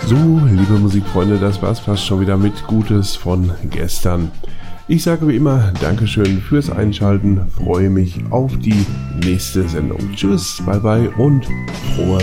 So, liebe Musikfreunde, das war's fast schon wieder mit Gutes von gestern. Ich sage wie immer Dankeschön fürs Einschalten, freue mich auf die nächste Sendung. Tschüss, bye bye und frohe